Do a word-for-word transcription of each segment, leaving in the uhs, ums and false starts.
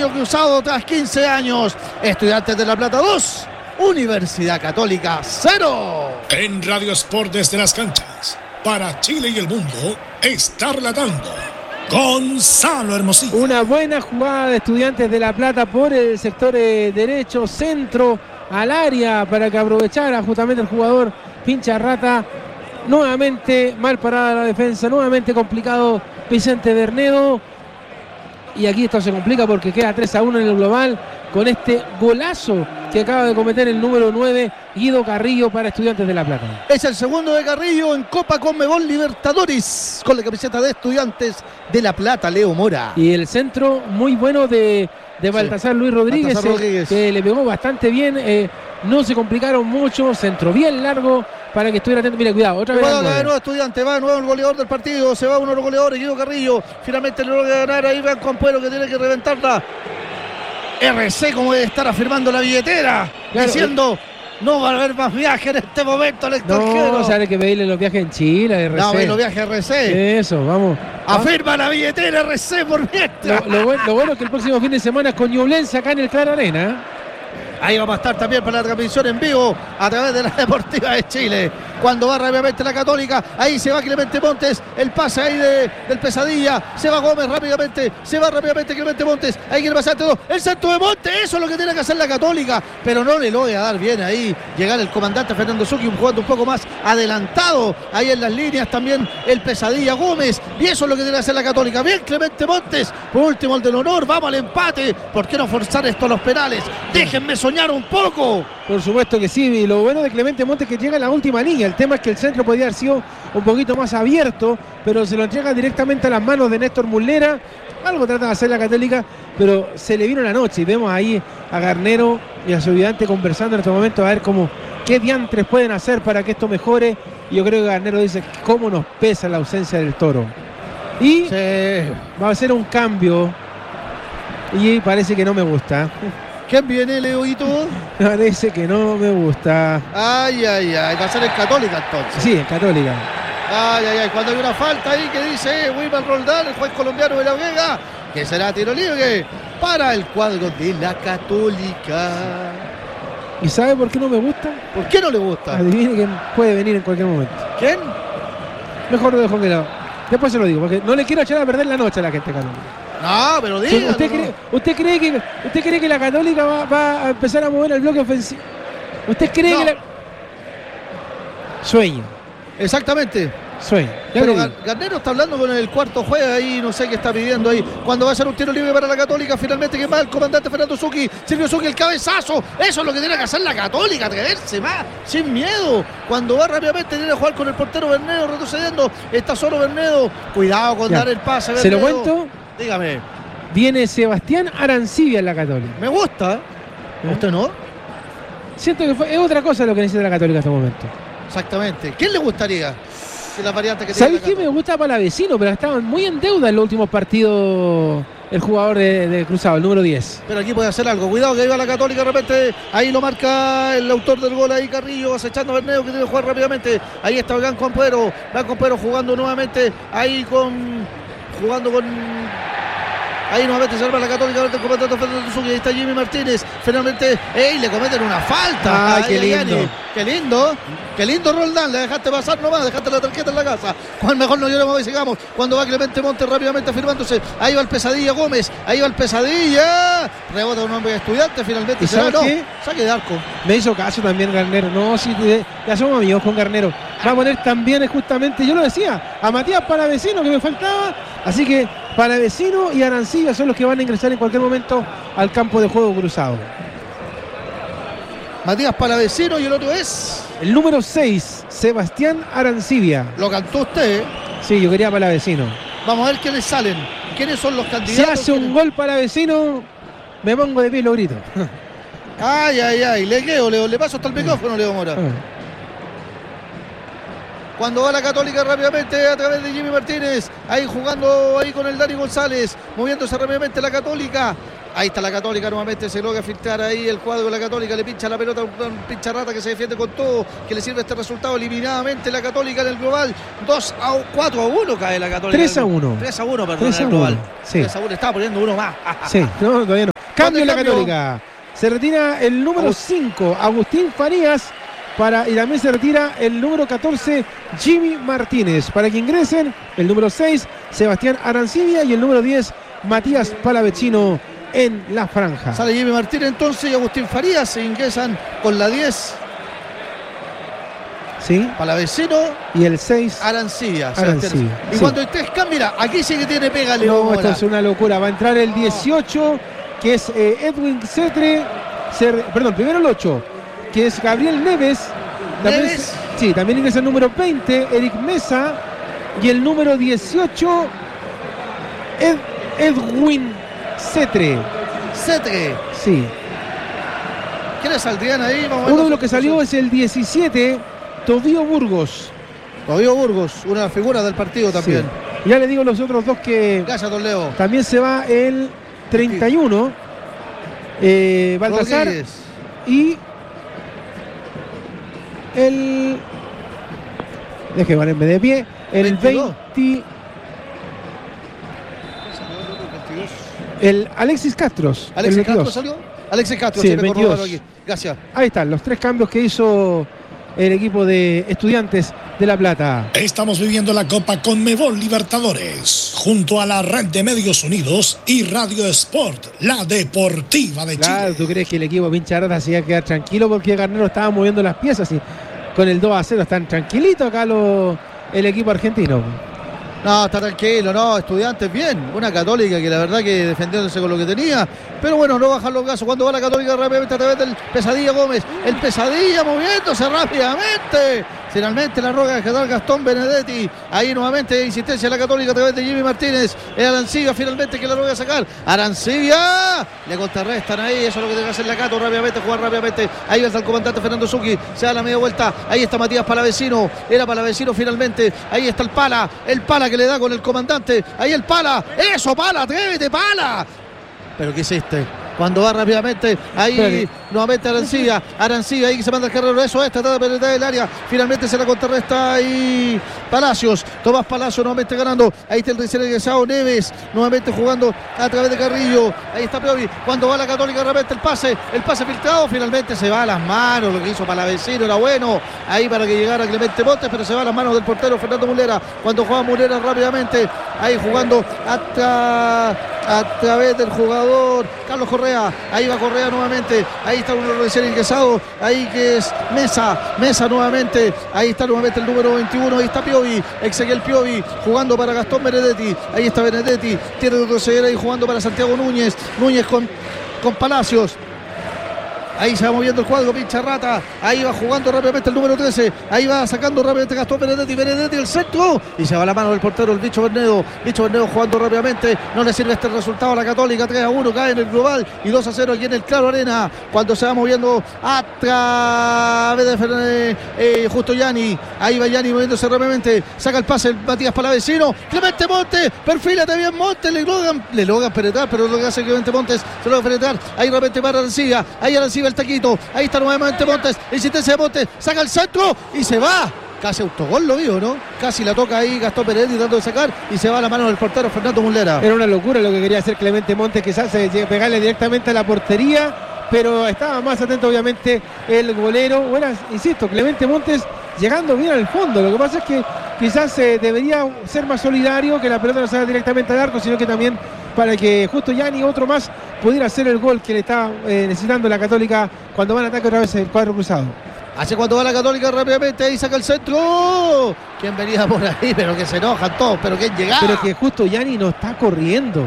Cruzado tras quince años. Estudiantes de La Plata dos, Universidad Católica cero. En Radio Sport desde las canchas, para Chile y el mundo, está relatando Gonzalo Hermosillo. Una buena jugada de Estudiantes de La Plata por el sector eh, derecho, centro al área para que aprovechara justamente el jugador Pincharrata. Nuevamente mal parada la defensa, nuevamente complicado Vicente Bernedo. Y aquí esto se complica porque queda tres a uno en el global con este golazo que acaba de cometer el número nueve, Guido Carrillo, para Estudiantes de La Plata. Es el segundo de Carrillo en Copa Conmebol Libertadores con la camiseta de Estudiantes de La Plata, Leo Mora. Y el centro muy bueno de, de Baltasar sí. Luis Rodríguez, Baltasar Rodríguez. Eh, que le pegó bastante bien, eh, no se complicaron mucho, centro bien largo para que estuviera atento. Mira, cuidado, otra vez. Va de nuevo Estudiante, va de nuevo el goleador del partido, se va uno de los goleadores, Guido Carrillo. Finalmente le logra ganar ahí Iván Compuero, que tiene que reventarla. R C como debe estar afirmando la billetera, claro, diciendo no va a haber más viajes en este momento al extranjero. No, o sea, hay que pedirle los viajes en Chile, R C. No, los viajes R C. Eso, vamos. Afirma la billetera R C por mientras. Lo, lo, bueno, lo bueno es que el próximo fin de semana es con Ñublense acá en el Clara Arena. Ahí vamos a estar también para la transmisión en vivo a través de la Deportiva de Chile. Cuando va rápidamente la Católica, ahí se va Clemente Montes, el pase ahí de, del Pesadilla, se va Gómez rápidamente, se va rápidamente Clemente Montes, ahí quiere pasar todo, el centro de Montes, eso es lo que tiene que hacer la Católica, pero no le logra dar bien ahí, llegar el comandante Fernando Zucchi, jugando un poco más adelantado, ahí en las líneas también el Pesadilla Gómez, y eso es lo que tiene que hacer la Católica. Bien Clemente Montes, por último el del honor, vamos al empate, ¿por qué no forzar esto a los penales? Déjenme soñar un poco. Por supuesto que sí, y lo bueno de Clemente Montes que llega a la última línea. El tema es que el centro podría haber sido un poquito más abierto, pero se lo entrega directamente a las manos de Néstor Muslera. Algo trata de hacer la Católica, pero se le vino la noche y vemos ahí a Garnero y a su ayudante conversando en este momento a ver cómo, qué diantres pueden hacer para que esto mejore. Y yo creo que Garnero dice cómo nos pesa la ausencia del Toro. Y sí, va a ser un cambio y parece que no me gusta. ¿Quién viene, Leoito? Parece que no me gusta. Ay, ay, ay. Va a ser en Católica entonces. Sí, en Católica. Ay, ay, ay. Cuando hay una falta ahí que dice Wilmar Roldán, el juez colombiano de La Vega, que será tiro libre para el cuadro de la Católica. ¿Y sabe por qué no me gusta? ¿Por qué no le gusta? Adivine quién puede venir en cualquier momento. ¿Quién? Mejor lo dejo que no. Después se lo digo, porque no le quiero echar a perder la noche a la gente católica. No, pero diga. ¿Usted, cree, no. ¿Usted cree que usted cree que la Católica va, va a empezar a mover el bloque ofensivo? ¿Usted cree no. que la... Sueño. Exactamente. Sueño. Pero Garnero está hablando con el cuarto juez ahí, no sé qué está pidiendo ahí. Cuando va a ser un tiro libre para la Católica, finalmente que va el comandante Fernando Zucchi, Silvio Zucchi, el cabezazo. Eso es lo que tiene que hacer la Católica, atreverse más, sin miedo. Cuando va rápidamente tiene que jugar con el portero Bernedo retrocediendo. Está solo Bernedo. Cuidado con ya. dar el pase, Bernedo. ¿Se lo cuento? Dígame. Viene Sebastián Arancibia en la Católica. Me gusta. ¿Eh? ¿Usted no? Siento que fue, es otra cosa lo que necesita la Católica en este momento. Exactamente. ¿Quién le gustaría? La variante que ¿Sabéis qué me gusta para Vecino? Pero estaban muy en deuda en los últimos partidos el jugador de, de Cruzado, el número diez. Pero aquí puede hacer algo. Cuidado que ahí va la Católica de repente. Ahí lo marca el autor del gol ahí, Carrillo, acechando a Bernedo, que tiene que jugar rápidamente. Ahí está Gran Compero. Gran Compero jugando nuevamente ahí con... Jugando con... Ahí nuevamente se arma la Católica, el comandante Fernando Zucchi, ahí está Jimmy Martínez, finalmente, ¡ey! Le cometen una falta. ¡Ay, qué lindo! Ay, qué lindo, qué lindo Roldán, le dejaste pasar nomás, dejaste la tarjeta en la casa. Cual mejor no lloremos y sigamos. Cuando va Clemente Montes rápidamente afirmándose, ahí va el Pesadilla Gómez, ahí va el Pesadilla, rebota un hombre de Estudiante, finalmente ¿Y será, sabe no, qué? saque de arco. Me hizo caso también Garnero, no, sí, ya somos amigos con Garnero. Va a poner también justamente, yo lo decía, a Matías Palavecino que me faltaba, así que Palavecino y Arancibia son los que van a ingresar en cualquier momento al campo de juego Cruzado. Matías Palavecino y el otro es... El número seis, Sebastián Arancibia. Lo cantó usted, ¿eh? Sí, yo quería Palavecino. Vamos a ver quiénes salen, quiénes son los candidatos. Si hace un gol Palavecino, me pongo de pie y lo grito. Ay, ay, ay, le quedo, Leo, le paso hasta el micrófono, Leo Mora. Cuando va la Católica rápidamente a través de Jimmy Martínez, ahí jugando ahí con el Dani González, moviéndose rápidamente la Católica. Ahí está la Católica, nuevamente se logra filtrar ahí el cuadro de la Católica, le pincha la pelota a un Pincharrata que se defiende con todo, que le sirve este resultado eliminadamente la Católica en el global. dos a cuatro a uno cae la Católica. tres a uno. tres a uno, perdón, en el global. Sí. tres a uno, estaba poniendo uno más. Sí, no, todavía no. Cambio en la cambio. Católica. Se retira el número cinco, Agustín Farías. Para, y también se retira el número catorce, Jimmy Martínez. Para que ingresen el número seis, Sebastián Arancibia. Y el número diez, Matías Palavecino en la franja. Sale Jimmy Martínez entonces y Agustín Farías. Se ingresan con la diez. Sí. Palavecino Y el seis, Arancibia. Arancibia, Y sí. cuando ustedes cambian, mira, aquí sí que tiene pega Leo No, Mora. esto es una locura. Va a entrar el dieciocho, que es eh, Edwin Cetre. Cer- perdón, primero el ocho, que es Gabriel Neves. También, Neves. Sí, también ingresa el número veinte, Eric Mesa. Y el número dieciocho, Ed- Edwin Cetre. Cetre. Sí. ¿Quiénes saldrían ahí? Vamos a ver Uno de los los que salió es el diecisiete, Tobío Burgos. Tobío Burgos, una de las figuras del partido también. Sí. Ya le digo los otros dos que Gracias, don Leo. también se va el treinta y uno, eh, Baltasar. Rodríguez. Y el... Deje valerme de pie. El veintidós. veinte... El Alexis Castros. el Alexis Castro veintidós. salió. Alexis Castro, Sí, sí, el me veintidós. corroboraron aquí. Gracias. Ahí están los tres cambios que hizo el equipo de Estudiantes de La Plata. Estamos viviendo la Copa Conmebol Libertadores junto a la Red de Medios Unidos y Radio Sport, la deportiva de Claro, Chile. ¿tú crees que el equipo Pincharata se iba a quedar tranquilo porque Garnero estaba moviendo las piezas y con el dos a cero están tranquilitos acá los, el equipo argentino? No, está tranquilo, no, Estudiantes bien. Una Católica que la verdad que defendiéndose con lo que tenía. Pero bueno, no bajan los brazos. Cuando va la Católica rápidamente a través del Pesadilla Gómez. El Pesadilla moviéndose rápidamente. Finalmente la roca de General Gastón Benedetti. Ahí nuevamente insistencia de la Católica a través de Jimmy Martínez. Es Arancibia finalmente que la roca a sacar. Arancibia. Le contrarrestan ahí. Eso es lo que tiene que hacer la Cato rápidamente. Jugar rápidamente. Ahí va el comandante Fernando Zucchi. Se da la media vuelta. Ahí está Matías Palavecino. Era Palavecino finalmente. Ahí está el Pala. El Pala que le da con el comandante. Ahí el Pala. Eso, Pala. Atrévete, Pala. ¿Pero qué hiciste? Cuando va rápidamente, ahí Espérate. nuevamente Arancibia, Arancibia ahí que se manda el carrero, eso es, trata de penetrar el área, finalmente se la contrarresta ahí Palacios, Tomás Palacios nuevamente ganando, ahí está el recién egresado Neves, nuevamente jugando a través de Carrillo, ahí está Piovi, cuando va la Católica realmente el pase, el pase filtrado, finalmente se va a las manos, lo que hizo Palavecino era bueno, ahí para que llegara Clemente Montes, pero se va a las manos del portero Fernando Mulera, cuando juega Mulera rápidamente, ahí jugando hasta a través del jugador Carlos Correa, ahí va Correa nuevamente, ahí está uno recién ingresado, ahí que es Mesa, Mesa nuevamente, ahí está nuevamente el número veintiuno, ahí está Piovi, Ezequiel Piovi, jugando para Gastón Benedetti, ahí está Benedetti, tiene que retroceder ahí jugando para Santiago Núñez, Núñez con, con Palacios. Ahí se va moviendo el cuadro, Pincharrata. Ahí va jugando rápidamente el número trece. Ahí va sacando rápidamente Gastón Benedetti. Benedetti el centro. Y se va a la mano del portero, el Bicho Bernedo. Bicho Bernedo jugando rápidamente. No le sirve este resultado a la Católica. tres a uno cae en el global. Y dos a cero aquí en el Claro Arena. Cuando se va moviendo a través de Fernández, eh, Justo Yanni. Ahí va Yanni moviéndose rápidamente. Saca el pase el Matías Palavecino. Clemente Montes. Perfílate bien Montes. Le logran, le logran penetrar. Pero lo que hace Clemente Montes se logra penetrar. Ahí rápidamente para Arancibia. Ahí Arancibia el taquito, ahí está nuevamente Montes, insistencia de Montes, saca el centro y se va, casi autogol lo vio, ¿no? Casi la toca ahí Gastón Pérez tratando de sacar y se va a la mano del portero Fernando Mulera. Era una locura lo que quería hacer Clemente Montes, que se hace pegarle directamente a la portería, pero estaba más atento obviamente el golero, o era, insisto, Clemente Montes llegando bien al fondo. Lo que pasa es que quizás eh, debería ser más solidario, que la pelota no salga directamente al arco, sino que también para que justo Yanni otro más pudiera hacer el gol que le está eh, necesitando la Católica cuando va al ataque otra vez el cuadro cruzado. Hace cuando va la Católica rápidamente, ahí saca el centro. ¿Quién venía por ahí? Pero que se enojan todos, pero ¿quién llegaba? Pero que justo Yanni no está corriendo.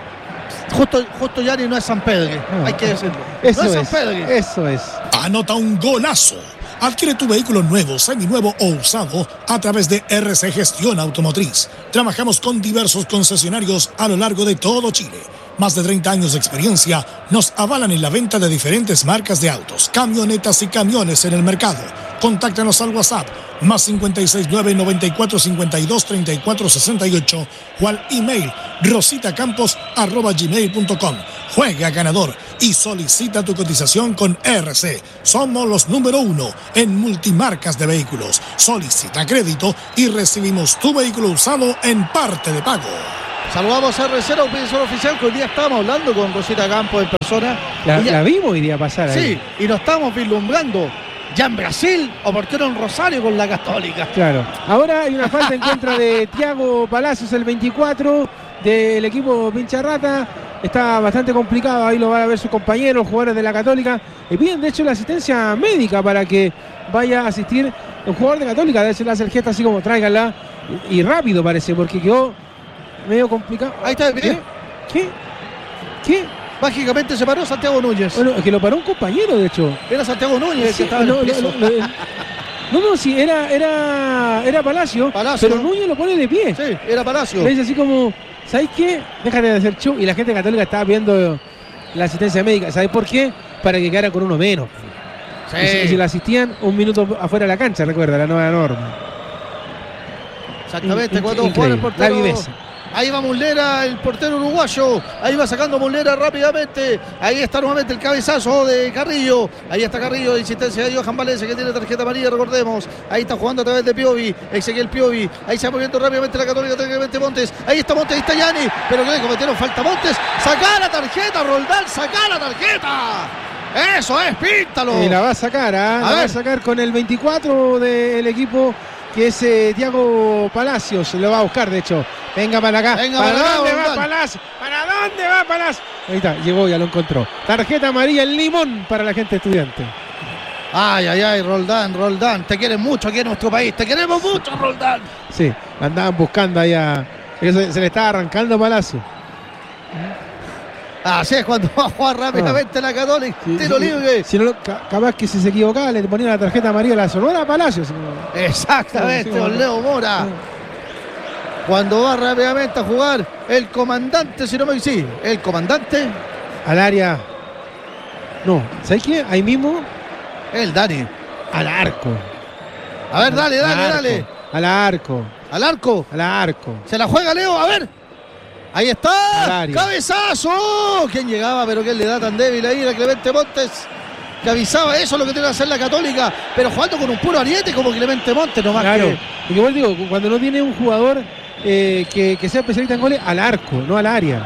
Justo, justo Yanni no es San Pedro, No, hay que decirlo. Eso no es, es, San Pedro. eso es. Anota un golazo. Adquiere tu vehículo nuevo, seminuevo o usado a través de R C Gestión Automotriz. Trabajamos con diversos concesionarios a lo largo de todo Chile. Más de treinta años de experiencia nos avalan en la venta de diferentes marcas de autos, camionetas y camiones en el mercado. Contáctanos al WhatsApp más cinco seis nueve, nueve cuatro cinco dos, tres cuatro seis ocho o al email rositacampos arroba gmail punto com. Juega ganador y solicita tu cotización con R C. Somos los número uno en multimarcas de vehículos. Solicita crédito y recibimos tu vehículo usado en parte de pago. Saludamos a R cero, auspiciador oficial, que hoy día estábamos hablando con Rosita Campos en persona. La, ya, la vimos hoy día pasar ahí. Sí, y nos estamos vislumbrando ya en Brasil o por qué no en Rosario con la Católica. Claro. Ahora hay una falta en contra de Thiago Palacios, el veinticuatro del equipo Pincharrata. Está bastante complicado, ahí lo van a ver sus compañeros, jugadores de la Católica. Y piden de hecho la asistencia médica para que vaya a asistir un jugador de Católica. Debe ser la hacer gesto así como tráiganla. Y, y rápido parece, porque quedó medio complicado. Ahí está el video. ¿Qué? ¿Qué? Mágicamente se paró Santiago Núñez. Bueno, es que lo paró un compañero, de hecho. Era Santiago Núñez Sí, el que estaba no, en el piso. no, no, no, no, sí, era, era, era Palacio, Palacio. pero Núñez lo pone de pie. Sí, era Palacio. Le dice así como, ¿sabes qué? Déjate de hacer show. Y la gente católica estaba viendo la asistencia médica. ¿Sabes por qué? Para que quedara con uno menos. Sí. Y si, y si la asistían un minuto afuera de la cancha, recuerda, la nueva norma. Exactamente, In- cuando increíble. juega el portero. La viveza. Ahí va Muslera, el portero uruguayo. Ahí va sacando Muslera rápidamente. Ahí está nuevamente el cabezazo de Carrillo. Ahí está Carrillo, de insistencia de Johan Valencia, que tiene tarjeta amarilla, recordemos. Ahí está jugando a través de Piovi, Ezequiel Piovi. Ahí se va moviendo rápidamente la Católica, tranquilamente Montes. Ahí está Montes, ahí está Yani. Pero que le cometieron falta a Montes. ¡Sacá la tarjeta, Roldán! ¡Sacá la tarjeta! ¡Eso es, píntalo! Y la va a sacar, ¿ah? A La va ver. a sacar con el veinticuatro del equipo, que es eh, Thiago Palacios. Lo va a buscar, de hecho. Venga para acá. Venga ¿Para para acá, dónde va Roldán. Palacios? ¿Para dónde va Palacios? Ahí está, llegó, ya lo encontró. Tarjeta amarilla en limón para la gente estudiante. Ay, ay, ay, Roldán, Roldán. Te quieren mucho aquí en nuestro país. Te queremos mucho, Roldán. Sí, andaban buscando allá. Se, se le estaba arrancando Palacios. Así es cuando va a jugar rápidamente la Católica. Sí, Tiro sí, libre. Si no, ca- capaz que si se equivocaba le ponían la tarjeta amarilla a la Sonora Palacios. Exactamente, Sí, sí, don bueno. Leo Mora. Cuando va rápidamente a jugar el comandante, si no me sí, el comandante, Al área. No, ¿sabes qué? Ahí mismo, el Dani. al arco. A ver, dale, dale, Al arco, dale. Al arco, Al arco. al arco. Se la juega Leo, a ver. Ahí Al está. área. Cabezazo. ¿Quién llegaba? Pero ¿quién le da tan débil ahí? Era Clemente Montes. Que avisaba, eso es lo que tiene que hacer la Católica. Pero jugando con un puro ariete como Clemente Montes, nomás Claro. que. Y igual digo, cuando no tiene un jugador eh, que, que sea especialista en goles, al arco, no al área.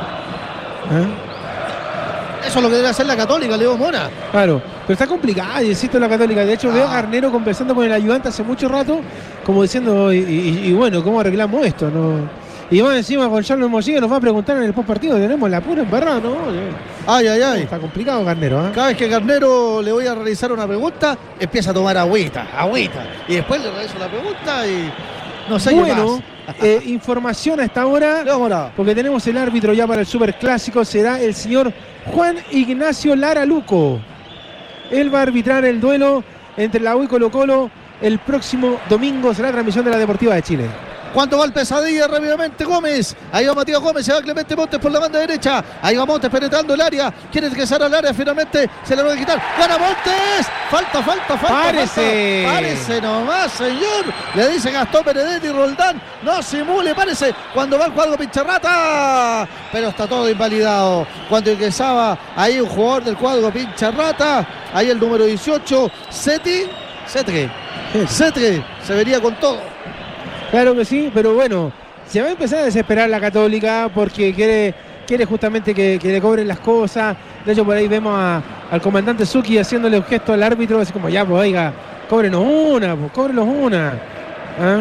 ¿Ah? Eso es lo que debe hacer la Católica, Leo Mora. Claro, pero está complicado, insisto, la Católica. De hecho, veo a Garnero conversando con el ayudante hace mucho rato, como diciendo, y, y- y bueno, ¿cómo arreglamos esto? ¿No? Y más encima con Charles Mosiga nos va a preguntar en el post partido, tenemos la pura embarrada, ¿no? Ay, ay, ay. Está complicado Garnero, ¿ah? Cada vez que Garnero le voy a realizar una pregunta, empieza a tomar agüita, agüita. Y después le realizo la pregunta y no sé qué Bueno, más. eh, información a esta hora, Leo Mora. porque tenemos el árbitro ya para el Superclásico, será el señor Juan Ignacio Lara Luco. Él va a arbitrar el duelo entre la U y Colo Colo el próximo domingo, será la transmisión de la Deportiva de Chile. Cuando va el Pesadilla rápidamente Gómez. Ahí va Matías Gómez, se va Clemente Montes por la banda derecha. Ahí va Montes penetrando el área. Quiere ingresar al área, finalmente se le va a quitar. ¡Gana Montes! Falta, falta, falta. ¡Párese! Falta. Párese nomás, señor. Le dice Gastón Benedetti y Roldán. No simule, párese. Cuando va el cuadro Pincharrata. Pero está todo invalidado. Cuando ingresaba ahí un jugador del cuadro Pincharrata. Ahí el número dieciocho, Seti. Cetre. Cetre. Se vería con todo. Claro que sí, pero bueno, se va a empezar a desesperar la Católica porque quiere, quiere justamente que, que le cobren las cosas. De hecho, por ahí vemos a- al comandante Suki haciéndole un gesto al árbitro, así como, ya, pues, oiga, cóbrenos una, pues, cóbrenos una. ¿Ah?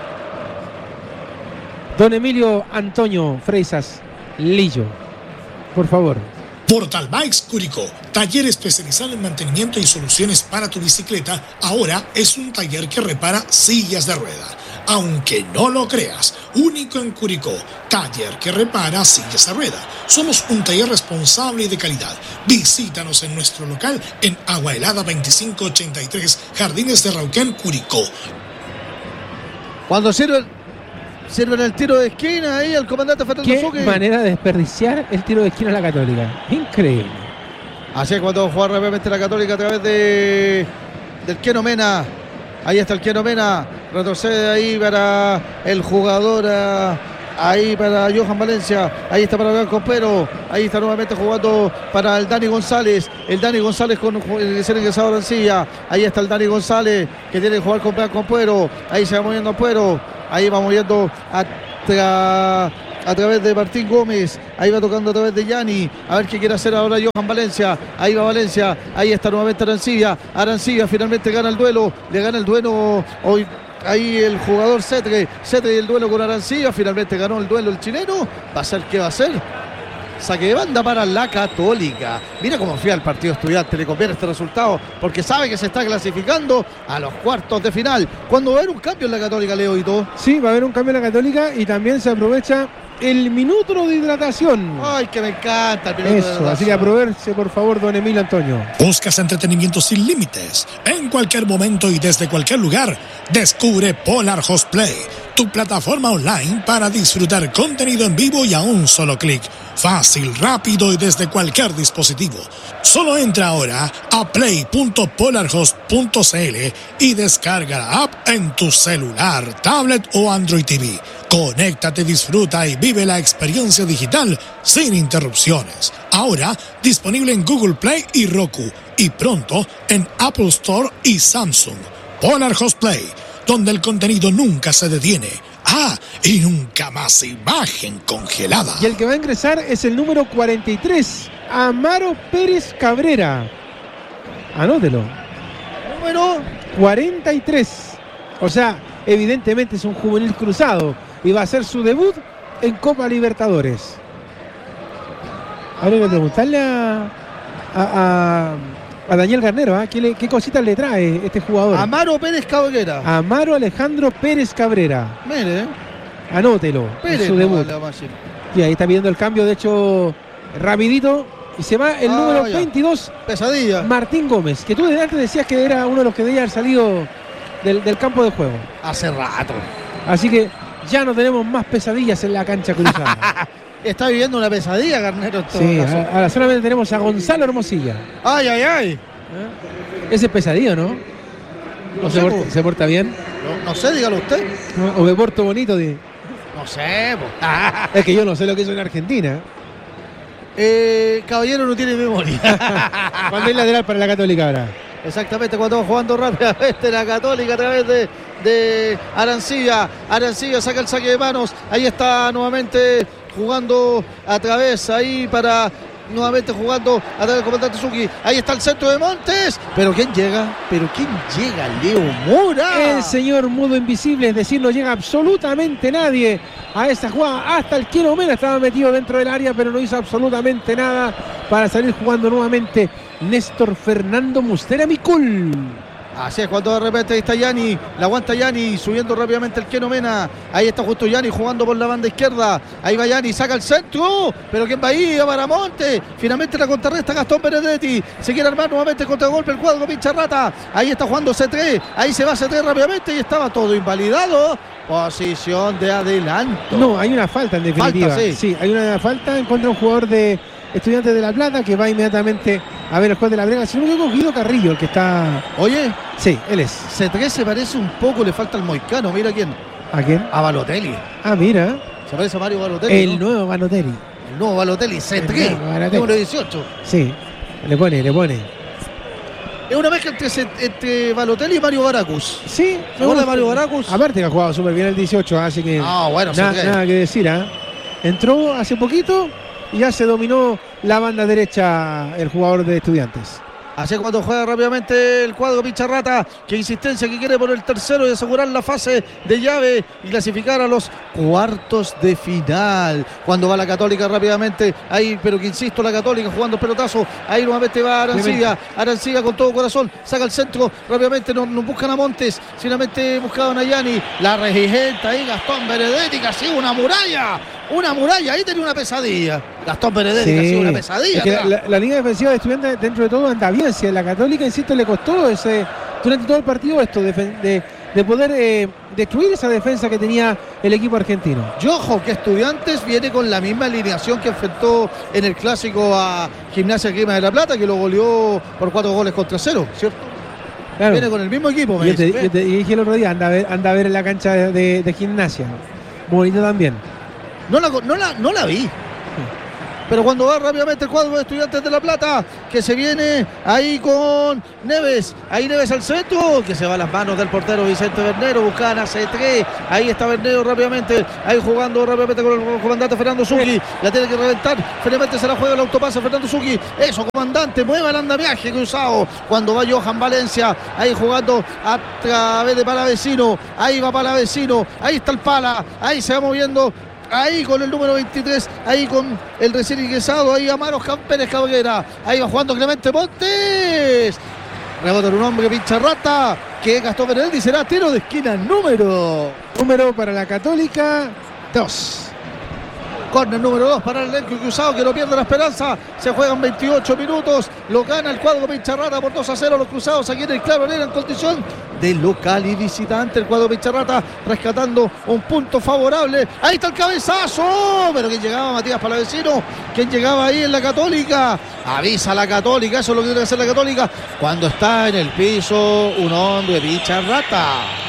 Don Emilio Antonio Freisas Lillo, por favor. Portal Bikes Curicó, taller especializado en mantenimiento y soluciones para tu bicicleta, ahora es un taller que repara sillas de rueda. Aunque no lo creas, único en Curicó, taller que repara sillas de rueda. Somos un taller responsable y de calidad. Visítanos en nuestro local en Agua Helada veinticinco ochenta y tres, Jardines de Rauquén, Curicó. Cuando sirven, sirven el tiro de esquina ahí el comandante Fernando Qué Suki. manera de desperdiciar el tiro de esquina a la Católica. Increíble. Así es cuando juega rápidamente la Católica a través de del Keno Mena. Ahí está el Keno Mena. Retrocede ahí para el jugador. ah, Ahí para Johan Valencia. Ahí está para Blanco Pero. Ahí está nuevamente jugando para el Dani González. El Dani González con el ser ingresado a Arancilla. Ahí está el Dani González que tiene que jugar con Blanco Puero. Ahí se va moviendo Puero. Ahí va moviendo a tra- a través de Martín Gómez, ahí va tocando a través de Yanni, a ver qué quiere hacer ahora Johan Valencia, ahí va Valencia, ahí está nuevamente Arancibia, Arancibia finalmente gana el duelo, le gana el duelo hoy. Ahí el jugador Cetre, Cetre y el duelo con Arancibia, finalmente ganó el duelo el chileno. ¿Va a ser qué va a hacer? Saque de banda para la Católica. Mira cómo fía el partido Estudiante, le conviene este resultado porque sabe que se está clasificando a los cuartos de final. ¿Cuándo va a haber un cambio en la Católica, Leo y todo? Sí, va a haber un cambio en la Católica y también se aprovecha el minuto de hidratación. Ay, que me encanta el minuto Eso, de hidratación. así que aproveche por favor, don Emilio Antonio. ¿Buscas entretenimiento sin límites? En cualquier momento y desde cualquier lugar, descubre Polar Host Play, tu plataforma online para disfrutar contenido en vivo y a un solo clic. Fácil, rápido y desde cualquier dispositivo. Solo entra ahora a play punto polarhost punto c l y descarga la app en tu celular, tablet o Android T V. Conéctate, disfruta y vive la experiencia digital sin interrupciones. Ahora disponible en Google Play y Roku y pronto en Apple Store y Samsung. Polar Host Play, donde el contenido nunca se detiene. Ah, y nunca más imagen congelada. Y el que va a ingresar es el número cuarenta y tres, Amaro Pérez Cabrera. Anótelo. Número cuarenta y tres. O sea, evidentemente es un juvenil cruzado y va a hacer su debut en Copa Libertadores. Ahora hay que preguntarle a, a, a, a Daniel Garnero, ¿eh? ¿Qué, le, ¿qué cositas le trae este jugador? Amaro Pérez Cabrera. Amaro Alejandro Pérez Cabrera. Mire, Anótelo. Pérez, su debut. No, vale, Y ahí está viendo el cambio, de hecho, rapidito. Y se va el ah, número ya. veintidós, Pesadilla. Martín Gómez, que tú de antes decías que era uno de los que debía haber salido del, del campo de juego. Hace rato. Así que ya no tenemos más pesadillas en la cancha cruzada. Está viviendo una pesadilla, Garnero. En todo Sí, caso. a- ahora solamente tenemos a Gonzalo Hermosilla. Ay, ay, ay. ¿Eh? Ese es pesadillo, ¿no? No ¿O sé, se, po. porta, se porta bien? No, no sé, dígalo usted. ¿No? ¿O me porto bonito? De... No sé, po. Es que yo no sé lo que hizo en Argentina. Eh, caballero no tiene memoria. Cuando hay lateral para la Católica ahora. Exactamente, cuando va jugando rápidamente la Católica a través de, de Arancibia. Arancibia saca el saque de manos. Ahí está nuevamente jugando a través ahí para... Nuevamente jugando a través del comandante Suki. Ahí está el centro de Montes. Pero ¿quién llega? Pero ¿quién llega? Leo Mora. El señor mudo invisible, es decir, no llega absolutamente nadie a esta jugada. Hasta el Keno Mena estaba metido dentro del área, pero no hizo absolutamente nada para salir jugando nuevamente Néstor Fernando Mustera Micul. Así es, cuando de repente ahí está Yanni, la aguanta Yanni, subiendo rápidamente el Keno Mena. Ahí está justo Yanni jugando por la banda izquierda. Ahí va Yanni, saca el centro. Pero ¿quién va ahí? A Baramonte. Finalmente la contrarresta Gastón Benedetti. Se quiere armar nuevamente contra golpe el cuadro Pincharrata. Ahí está jugando C tres. Ahí se va C tres rápidamente y estaba todo invalidado. Posición de adelanto. No, hay una falta en definitiva. Falta, sí. sí, hay una falta en contra de un jugador de Estudiantes de La Plata que va inmediatamente a ver el juez de la Brega. Si no me equivoco, Guido Carrillo, el que está. Oye, Sí, él es. C tres se parece un poco, le falta el moicano. Mira quién. ¿A quién? A Balotelli. Ah, mira. Se parece a Mario Balotelli. El ¿no? nuevo Balotelli. El nuevo Balotelli, C tres. El nuevo Balotelli. Número dieciocho. Sí, le pone, le pone. Es una mezcla entre, entre Balotelli y Mario Baracus. Sí, ¿Se acuerda de Mario Baracus? Aparte que ha jugado súper bien el dieciocho, así que Ah, bueno, na- C tres. nada que decir. ¿Ah? Entró hace poquito y ya se dominó la banda derecha el jugador de Estudiantes. Así es cuando juega rápidamente el cuadro Pincharrata, que insistencia que quiere por el tercero y asegurar la fase de llave y clasificar a los cuartos de final. Cuando va la Católica rápidamente, ahí, pero que insisto, la Católica jugando el pelotazo, ahí nuevamente va Arancibia, Arancibia con todo corazón, saca el centro, rápidamente no, no buscan a Montes, finalmente buscaban a Yanni, la regenta ahí Gastón Benedetti, casi una muralla. Una muralla, ahí tenía una pesadilla. Gastón Benedetti, casi una pesadilla. Es que la, la, la línea defensiva de Estudiantes dentro de todo anda bien. Si a la Católica, insisto, le costó ese durante todo el partido esto de, de, de poder eh, destruir esa defensa que tenía el equipo argentino. Y ojo que Estudiantes viene con la misma alineación que enfrentó en el clásico a Gimnasia Grima de la Plata, que lo goleó por cuatro goles contra cero, ¿cierto? Claro. Viene con el mismo equipo, me Yo te, dice. yo te dije el otro día, anda a ver, anda a ver en la cancha de, de, de Gimnasia. Bonito también. No la, no, la, no la vi. pero cuando va rápidamente el cuadro de Estudiantes de La Plata, que se viene ahí con Neves, ahí Neves al centro, que se va a las manos del portero Vicente Bernero, buscaban a C tres, ahí está Bernero rápidamente, ahí jugando rápidamente con el comandante Fernando Zucchi, la tiene que reventar, finalmente se la juega el autopase Fernando Zucchi, eso comandante, mueva el andamiaje cruzado, cuando va Johan Valencia, ahí jugando a través de Palavecino, ahí va Palavecino, ahí está el Pala, ahí se va moviendo, ahí con el número veintitrés, ahí con el recién ingresado, ahí Amaro Pérez Cabrera, ahí va jugando Clemente Montes, rebota un hombre pincha rata, que Gastón Benedetti, será tiro de esquina número número para la Católica, dos. Corner número dos para el elenco cruzado, que no pierde la esperanza. Se juegan veintiocho minutos. Lo gana el cuadro Pincharrata por dos a cero. Los cruzados aquí en el Claro Arena en condición de local y visitante. El cuadro Pincharrata rescatando un punto favorable. Ahí está el cabezazo. Pero quien llegaba, Matías Palavecino. Quien llegaba ahí en la Católica. Avisa a la Católica. Eso es lo que tiene que hacer la Católica. Cuando está en el piso un hombre Pincharrata.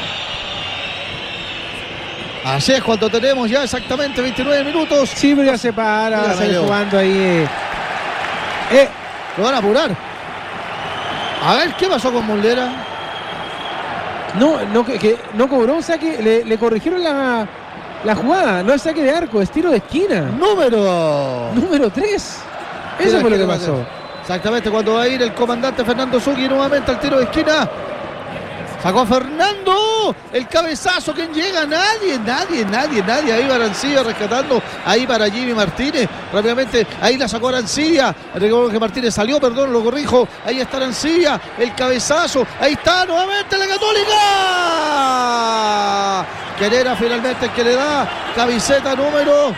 Así es, cuando tenemos ya exactamente veintinueve minutos. Sí, pero ya se para, va a seguir jugando ahí. Eh. Eh, lo van a apurar. A ver, ¿qué pasó con Muslera? No, no, que, que no cobró un saque, le, le corrigieron la, la jugada. No es saque de arco, es tiro de esquina. Número. Número tres. Eso fue lo que pasó. Exactamente, cuando va a ir el comandante Fernando Zucchi nuevamente al tiro de esquina. Sacó a Fernando, el cabezazo, ¿quién llega? Nadie, nadie, nadie, nadie. Ahí va Arancilla rescatando, ahí para Jimmy Martínez. Rápidamente, ahí la sacó Arancilla. Recuerdo que Martínez salió, perdón, lo corrijo. Ahí está Arancilla, el cabezazo. Ahí está nuevamente la Católica. Querera finalmente que le da camiseta número.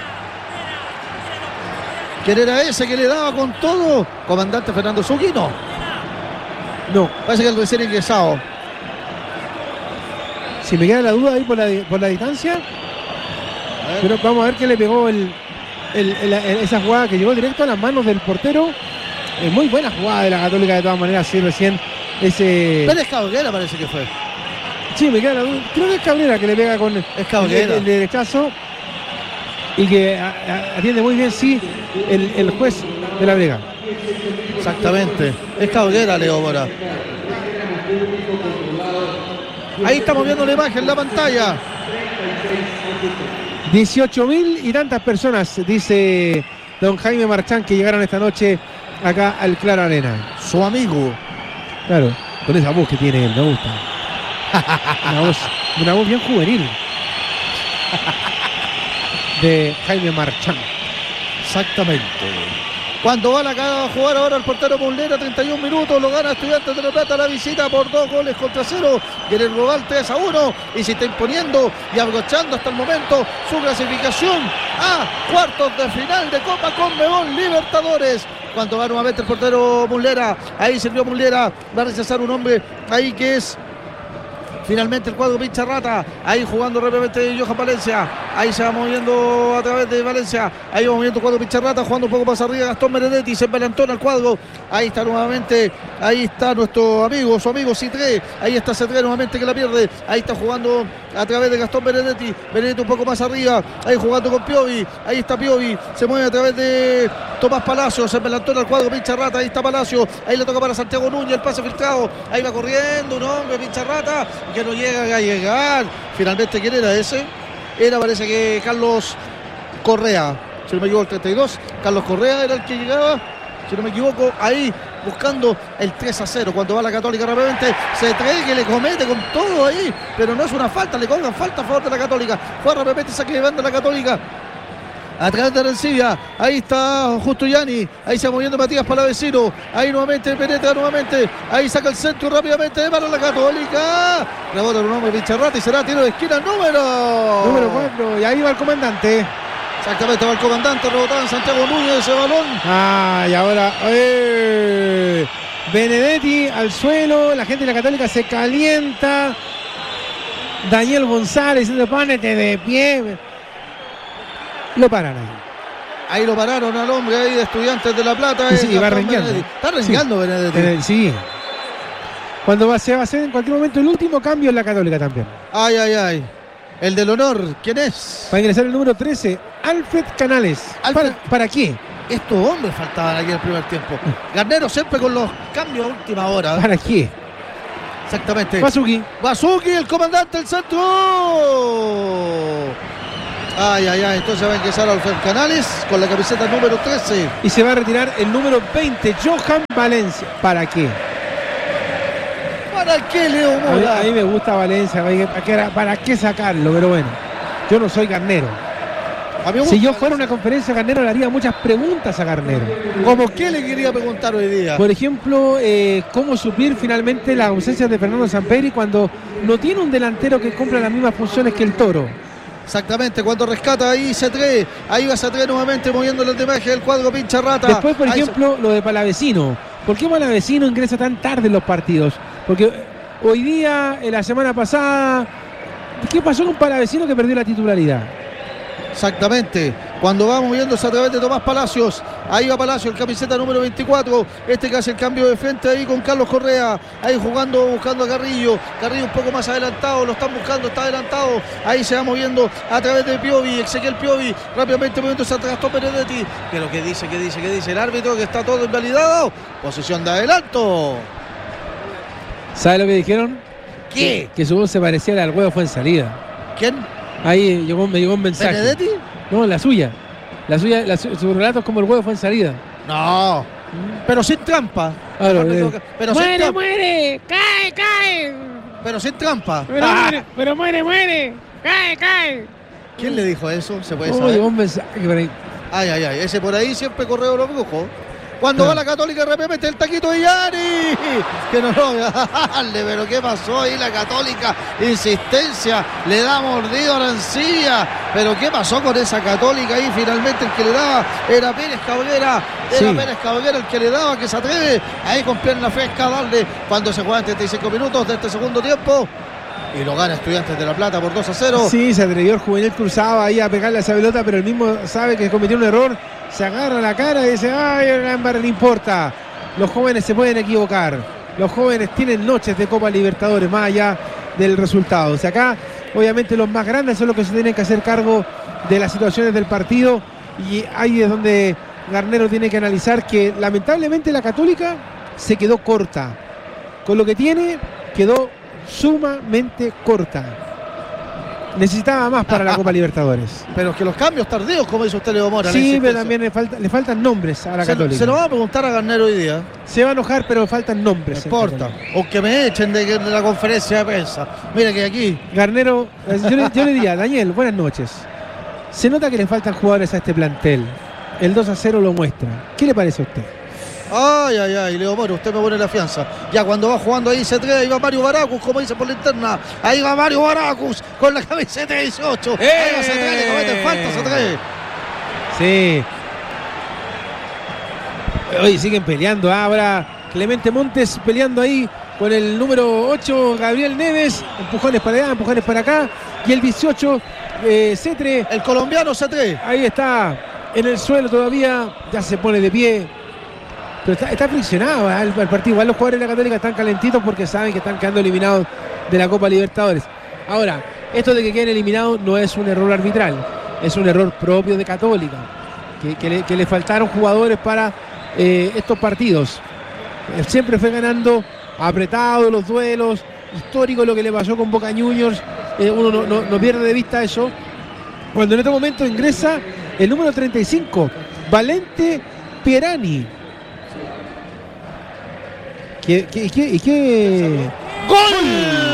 Querera ese que le daba con todo. Comandante Fernando Zucchi, no. No, parece que el recién ingresado. Si me queda la duda ahí por la, por la distancia, pero vamos a ver qué le pegó el, el, el, el, esa jugada que llegó directo a las manos del portero. Es muy buena jugada de la Católica de todas maneras, sí, recién ese... Pérez Cabrera parece que fue. Sí, me queda la duda. Creo que es Cabrera que le pega con es el, el, el derechazo y que a, a, atiende muy bien, sí, el, el juez de la Brega. Exactamente. Es Cabrera, Leo Mora. Ahí estamos viendo la imagen en la pantalla. dieciocho mil y tantas personas, dice don Jaime Marchán, que llegaron esta noche acá al Claro Arena. Su amigo. Claro, con esa voz que tiene él, me gusta. Una voz, una voz bien juvenil. De Jaime Marchán. Exactamente. Cuando van acá a jugar ahora el portero Muslera, treinta y un minutos, lo gana Estudiantes de La Plata, la visita por dos goles contra cero, y en el global tres a uno, y se está imponiendo y abrochando hasta el momento su clasificación a cuartos de final de Copa Conmebol Libertadores. Cuando va nuevamente el portero Muslera, ahí sirvió Muslera, va a rechazar un hombre ahí que es finalmente el cuadro Pincharrata, ahí jugando rápidamente Johan Valencia, ahí se va moviendo a través de Valencia, ahí va moviendo el cuadro Pincharrata, jugando un poco más arriba Gastón Benedetti, se empelantona el cuadro, ahí está nuevamente, ahí está nuestro amigo, su amigo Citré, ahí está Citré nuevamente que la pierde, ahí está jugando a través de Gastón Benedetti, Benedetti un poco más arriba, ahí jugando con Piovi, ahí está Piovi, se mueve a través de Tomás Palacio, se empelantona el cuadro Pincharrata, ahí está Palacio, ahí le toca para Santiago Núñez, el pase filtrado, ahí va corriendo un hombre Pincharrata, que no llega a llegar. Finalmente, ¿quién era ese? Era, parece que Carlos Correa, si no me equivoco, el treinta y dos. Carlos Correa era el que llegaba, si no me equivoco, ahí buscando el tres a cero. Cuando va la Católica rápidamente, se trae que le comete con todo ahí, pero no es una falta, le cobran falta a favor de la Católica. Fue rápidamente, saque de banda la Católica. A través de Arancilla, ahí está Justo Yani, ahí se va moviendo Matías Palavecino, ahí nuevamente penetra nuevamente, ahí saca el centro rápidamente para la Católica, rebota un hombre Pincharrata y será tiro de esquina número número cuatro, y ahí va el comandante. Exactamente, va el comandante, rebotaba en Santiago Núñez ese balón. Ah, y ahora eh, Benedetti al suelo, la gente de la Católica se calienta, Daniel González diciendo ponete de pie. Lo paran ahí. Ahí lo pararon al hombre ahí de Estudiantes de La Plata. Sí, sí, va rengueando. Está rengueando sí. Benedetti. Sí. Cuando va, se va a hacer en cualquier momento el último cambio en la Católica también. Ay, ay, ay. El del honor, ¿quién es? Va a ingresar el número trece, Alfred Canales. Alfred. ¿Para, ¿Para qué? Estos hombres faltaban aquí en el primer tiempo. Garnero siempre con los cambios a última hora. ¿Para qué? Exactamente. Basuki. Basuki, el comandante del centro. Ay, ay, ay. Entonces va a ingresar Alfred Canales con la camiseta número trece. Y se va a retirar el número veinte, Johan Valencia. ¿Para qué? ¿Para qué, Leo A mí, Mora? a mí me gusta Valencia. ¿Para qué, ¿Para qué sacarlo? Pero bueno, yo no soy Garnero. A mí me Si gusta yo fuera a una conferencia de Garnero, le haría muchas preguntas a Garnero. ¿Cómo qué le quería preguntar hoy día? Por ejemplo, eh, cómo suplir finalmente las ausencias de Fernando Samperi cuando no tiene un delantero que cumpla las mismas funciones que el Toro. Exactamente, cuando rescata ahí Cetré, ahí va Cetré nuevamente moviendo la imagen del cuadro pincha rata. Después, por Ahí ejemplo, se... lo de Palavecino. ¿Por qué Palavecino ingresa tan tarde en los partidos? Porque hoy día, en la semana pasada, ¿qué pasó con Palavecino que perdió la titularidad? Exactamente, cuando va moviéndose a través de Tomás Palacios, ahí va Palacios, el camiseta número veinticuatro, este que hace el cambio de frente ahí con Carlos Correa, ahí jugando, buscando a Carrillo, Carrillo un poco más adelantado, lo están buscando, está adelantado, ahí se va moviendo a través de Piovi, Ezequiel Piovi, rápidamente moviéndose a Gastón Benedetti, pero ¿qué dice, qué dice, qué dice el árbitro? Que está todo invalidado, posición de adelanto. ¿Sabe lo que dijeron? ¿Qué? Que, que su voz se parecía a la del huevo fue en salida. ¿Quién? Ahí llegó, me llegó un mensaje. ¿Benedetti? No, la suya. La suya, la, su, su relato es como el huevo fue en salida. No, pero sin trampa. Claro, eh. Pero muere, sin trampa. muere, cae, cae. Pero sin trampa. Pero, Ah. muere, pero muere, muere, cae, cae. ¿Quién le dijo eso? ¿Se puede Oh, saber? llegó un mensaje por ahí. Ay, ay, ay. Ese por ahí siempre correo lo brujo. Cuando Ah. va la Católica rápidamente el taquito de Yari. Que no lo darle, pero ¿qué pasó ahí la Católica? Insistencia, le da mordido a la encilla. Pero ¿qué pasó con esa Católica ahí? Finalmente el que le daba era Pérez Cabrera. Era Sí. Pérez Cabrera el que le daba, que se atreve ahí con pierna fresca a darle cuando se juegan treinta y cinco minutos de este segundo tiempo. Y lo gana Estudiantes de La Plata por dos a cero. Sí, se atrevió el juvenil cruzado ahí a pegarle a esa pelota, pero el mismo sabe que cometió un error. Se agarra la cara y dice, ay, el Ámbar no importa. Los jóvenes se pueden equivocar. Los jóvenes tienen noches de Copa Libertadores, más allá del resultado. O sea, acá, obviamente, los más grandes son los que se tienen que hacer cargo de las situaciones del partido. Y ahí es donde Garnero tiene que analizar que, lamentablemente, la Católica se quedó corta. Con lo que tiene, quedó sumamente corta. Necesitaba más para la Copa Libertadores. Pero que los cambios tardíos, como dice usted, Leo Mora. la Sí, insistencia. pero también le, falta, le faltan nombres a la Se, Católica. se lo va a preguntar a Garnero hoy día. Se va a enojar, pero faltan No nombres. en importa. Católica. O que me echen de, de la conferencia de prensa. Mira que aquí. Garnero, eh, yo le, yo le diría, Daniel, buenas noches. Se nota que le faltan jugadores a este plantel. El dos a cero lo muestra. ¿Qué le parece a usted? Ay, ay, ay, Leo Mora, usted me pone la fianza. Ya cuando va jugando ahí se trae, ahí va Mario Baracus, como dice por la interna. Ahí va Mario Baracus con la camiseta dieciocho. ¡Eh! Ahí va se trae, le comete falta, se trae. Sí. Hoy siguen peleando. Ahora Clemente Montes peleando ahí con el número ocho, Gabriel Neves. Empujones para allá, empujones para acá. Y el dieciocho, eh, Cetre. El colombiano se trae. Ahí está, en el suelo todavía. Ya se pone de pie. Pero está, está friccionado ¿eh? el, el partido. Igual los jugadores de la Católica están calentitos porque saben que están quedando eliminados de la Copa Libertadores. Ahora, esto de que queden eliminados no es un error arbitral. Es un error propio de Católica. Que, que, le, que le faltaron jugadores para eh, estos partidos. Eh, Siempre fue ganando apretado los duelos. Histórico lo que le pasó con Boca Juniors. Eh, uno no, no, no pierde de vista eso. Cuando en este momento ingresa el número treinta y cinco, Valente Pierani. ¿Qué, qué, qué, y qué? ¡Gol!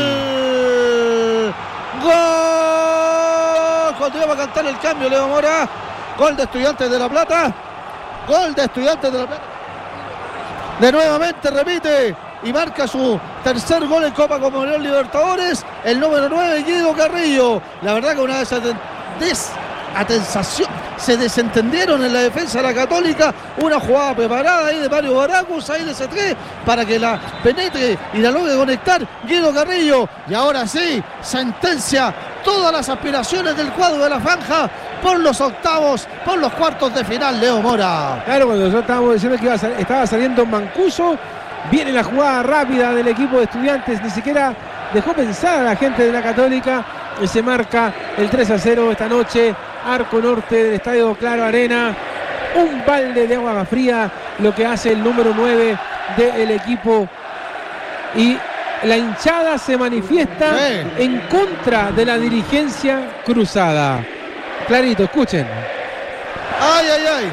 ¡Gol! Cuando iba a cantar el cambio, Leo Mora. Gol de Estudiantes de La Plata. Gol de Estudiantes de La Plata. De nuevamente repite y marca su tercer gol en Copa Conmebol Libertadores. El número nueve, Guido Carrillo. La verdad que una de esas desatensación. Se desentendieron en la defensa de la Católica. Una jugada preparada ahí de Mario Baracus, ahí de C tres, para que la penetre y la logre conectar Guido Carrillo. Y ahora sí, sentencia todas las aspiraciones del cuadro de la franja por los octavos, por los cuartos de final, Leo Mora. Claro, cuando nosotros estábamos diciendo que iba a sal- estaba saliendo Mancuso, viene la jugada rápida del equipo de Estudiantes. Ni siquiera dejó pensar a la gente de la Católica. Y se marca el tres a cero esta noche. Arco norte del Estadio Claro Arena. un balde de agua fría lo que hace el número nueve del equipo, y la hinchada se manifiesta sí. en contra de la dirigencia cruzada. Clarito, escuchen. Ay, ay, ay.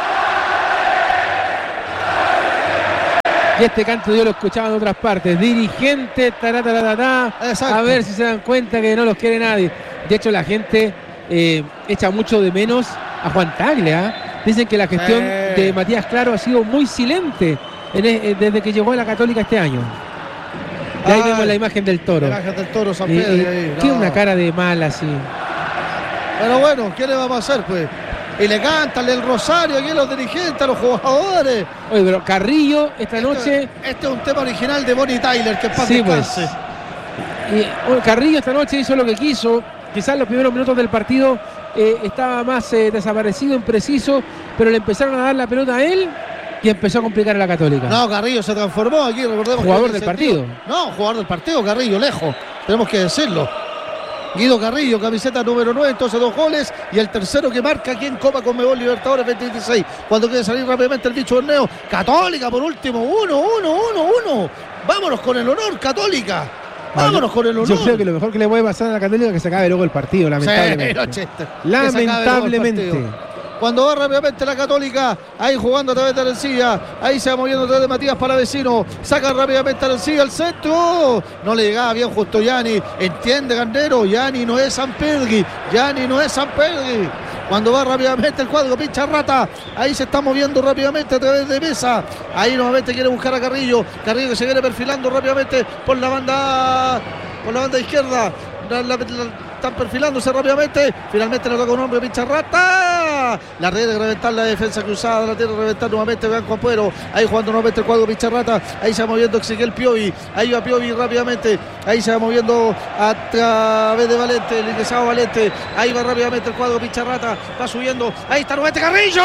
Y este canto yo lo escuchaba en otras partes. Dirigente, tarataratatá. Exacto. A ver si se dan cuenta que no los quiere nadie. De hecho, la gente eh, echa mucho de menos a Juan Tagle, ¿eh? Dicen que la gestión Sí. de Matías Claro ha sido muy silente en, eh, desde que llegó a la Católica este año. Y ahí Ay, vemos la imagen del Toro. El Ángel del Toro San Y- Pedro. y ahí, tiene no. una cara de mal así. Pero bueno, ¿qué le vamos a hacer, pues? Y le cantan el rosario aquí a los dirigentes, a los jugadores. Oye, pero Carrillo esta noche... Este, este es un tema original de Bonnie Tyler, que en paz Sí, pues. descanse. Y, bueno, Carrillo esta noche hizo lo que quiso. Quizás los primeros minutos del partido eh, estaba más eh, desaparecido, impreciso, pero le empezaron a dar la pelota a él y empezó a complicar a la Católica. No, Carrillo se transformó aquí, recordemos. Jugador que en del el sentido- partido. No, jugador del partido, Carrillo, lejos. Tenemos que decirlo. Guido Carrillo, camiseta número nueve, entonces dos goles. Y el tercero que marca aquí en Copa Conmebol Libertadores veinte veintiséis. Cuando quiere salir rápidamente el bicho Borneo. Católica por último, uno, uno, uno, uno. Vámonos con el honor, Católica. Vámonos con el honor. Yo creo que lo mejor que le puede pasar a la Católica es que se acabe luego el partido, lamentablemente. Sí, no, Chester. Que se acabe Lamentablemente. luego el partido. Cuando va rápidamente la Católica, ahí jugando a través de Arencilla, ahí se va moviendo a través de Matías Palavecino, saca rápidamente a Arencilla al centro, no le llegaba bien justo Yanni, entiende Gandero, Yanni no es San Pedri, Yanni no es San Pedri. Cuando va rápidamente el cuadro, pincha Rata, ahí se está moviendo rápidamente a través de Mesa, ahí nuevamente quiere buscar a Carrillo, Carrillo que se viene perfilando rápidamente por la banda, por la banda izquierda. La, la, la, están perfilándose rápidamente. Finalmente le toca un hombre, pincha Rata. La red de reventar la defensa cruzada. La tiene que reventar nuevamente Blanco Ampuero. Ahí jugando nuevamente el cuadro, pincha Rata. Ahí se va moviendo Ezequiel Piovi. Ahí va Piovi rápidamente. Ahí se va moviendo a través de Valente. El ingresado Valente. Ahí va rápidamente el cuadro, pincha Rata. Va subiendo. Ahí está nuevamente Carrillo.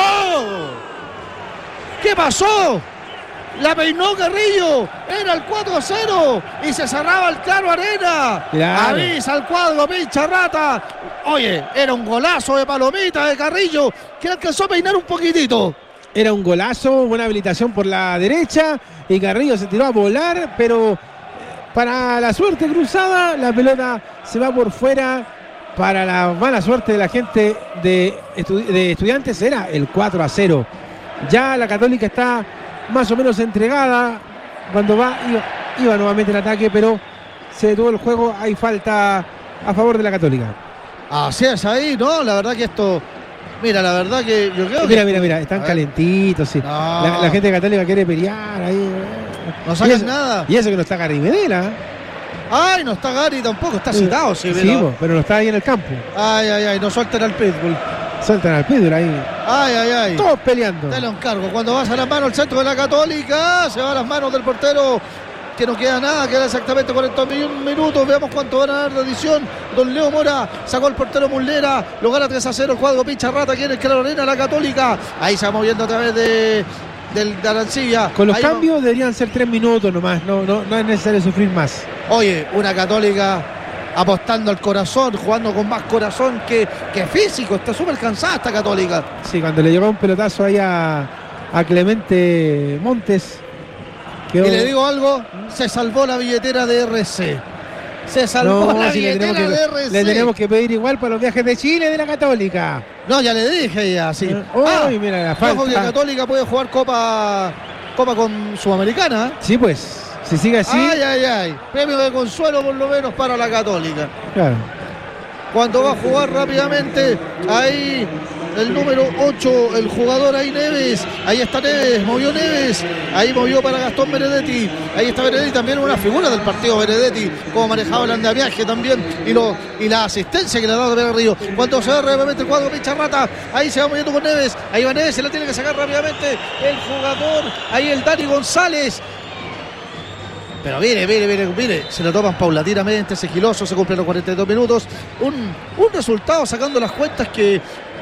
¿Qué pasó? La peinó Carrillo, era el cuatro a cero y se cerraba el Claro Arena. Claro. Avisa al cuadro, pincha Rata. Oye, era un golazo de palomita de Carrillo que alcanzó a peinar un poquitito. Era un golazo, buena habilitación por la derecha y Carrillo se tiró a volar, pero para la suerte cruzada la pelota se va por fuera. Para la mala suerte de la gente de, estu de Estudiantes era el cuatro a cero. Ya la Católica está más o menos entregada. Cuando va, iba, iba nuevamente el ataque, pero se detuvo el juego. Hay falta a favor de la Católica. Así es ahí, ¿no? La verdad que esto... Mira, la verdad que yo creo que... Mira, mira, mira, están A ver. calentitos. Sí. No. La, la gente católica quiere pelear ahí. No Y sacas eso- nada. Y eso que no está Gary Medela. Ay, no está Gary tampoco, está citado, sí, Sí, pero... po, pero no está ahí en el campo. Ay, ay, ay, no suelten al pitbull. Sueltan al Pedro ahí. Ay, ay, ay. Todos peleando. Te lo encargo. Cuando vas a las manos el centro de la Católica, se va a las manos del portero, que no queda nada, queda exactamente cuarenta y uno minutos. Veamos cuánto van a dar de adición. Don Leo Mora sacó el portero Muslera, lo gana tres a cero el cuadro pincha Rata, quiere el Claro Arena, la Católica. Ahí se va moviendo a través de, del, de Arancilla. Con los Ahí cambios deberían ser tres minutos nomás. No, no, no es necesario sufrir más. va- Oye, una Católica apostando al corazón, jugando con más corazón que, que físico. Está súper cansada esta Católica. Sí, cuando le llegó un pelotazo ahí a, a Clemente Montes. quedó- Y le digo algo, se salvó la billetera de R C. Se salvó No, la si le billetera tenemos, de que, R C. le tenemos que pedir igual para los viajes de Chile de la Católica. No, ya le dije ya, sí. Uy, Ah, mira la ojo que falta. Católica puede jugar Copa Copa con Sudamericana. ¿eh? Sí, pues, si sigue así, Ay, ay, ay. Premio de consuelo por lo menos para la Católica. claro. Cuando va a jugar rápidamente, ahí el número ocho, el jugador ahí Neves. Ahí está Neves, movió Neves. Ahí movió para Gastón Benedetti. Ahí está Benedetti, también una figura del partido Benedetti, como manejaba el andamiaje también. Y, lo, y la asistencia que le ha dado también a Río. Cuando se va rápidamente el cuadro, pincha Rata. Ahí se va moviendo con Neves. Ahí va Neves, se la tiene que sacar rápidamente el jugador. Ahí el Dani González. Pero mire, mire, mire, mire, se lo toman paulatinamente, sigiloso, se cumplen los cuarenta y dos minutos. Un, un resultado sacando las cuentas que...